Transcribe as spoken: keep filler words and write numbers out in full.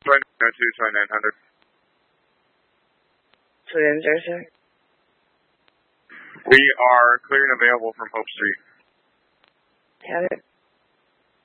twenty-nine oh two, twenty-nine hundred. twenty-nine zero, sir. We are clear and available from Hope Street. Have it.